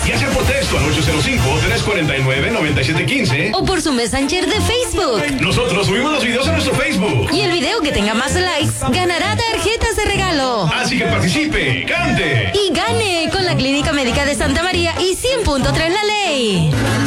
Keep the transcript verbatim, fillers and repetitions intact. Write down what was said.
ya sea por texto al ocho cero cinco, tres cuatro nueve, nueve siete uno cinco o por su Messenger de Facebook. Nosotros subimos los videos a nuestro Facebook. Y el video que tenga más likes ganará tarjetas de regalo. Así que participe, cante y gane con la Clínica Médica de Santa María y cien punto tres La Ley.